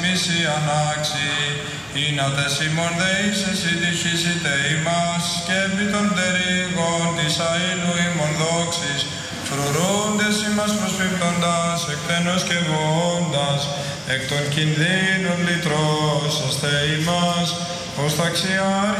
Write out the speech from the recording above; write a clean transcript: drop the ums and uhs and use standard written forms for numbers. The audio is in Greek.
μισή ανάξι, ήνατες ημών δεείς εσύ τυχήσετε ημάς, και επί των πτερίγων της αήλου ημών δόξης, φρουρούντες ημάς προσπιπτοντας, εκτενώς και βόντας, εκ των κινδύνων λυτρώσαστε ημάς, ως ταξιάρχη